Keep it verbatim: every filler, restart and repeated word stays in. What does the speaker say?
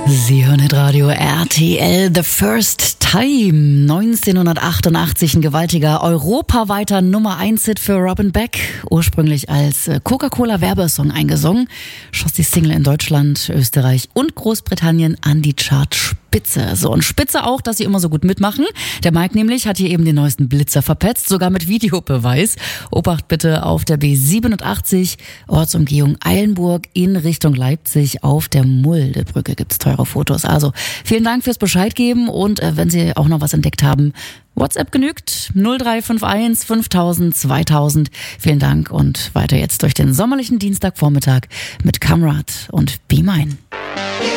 Sie hören Radio R T L The First Time. neunzehnhundertachtundachtzig ein gewaltiger europaweiter Nummer eins Hit für Robin Beck. Ursprünglich als Coca-Cola-Werbesong eingesungen, schoss die Single in Deutschland, Österreich und Großbritannien an die Chartspitze. So, und spitze auch, dass sie immer so gut mitmachen. Der Mike nämlich hat hier eben den neuesten Blitzer verpetzt, sogar mit Videobeweis. Obacht bitte auf der B siebenundachtzig, Ortsumgehung Eilenburg in Richtung Leipzig. Auf der Muldebrücke gibt's teure Fotos. Also vielen Dank fürs Bescheid geben, und äh, wenn Sie auch noch was entdeckt haben, WhatsApp genügt, null drei fünf eins fünftausend zweitausend. Vielen Dank, und weiter jetzt durch den sommerlichen Dienstagvormittag mit Kamrat und Be Mine.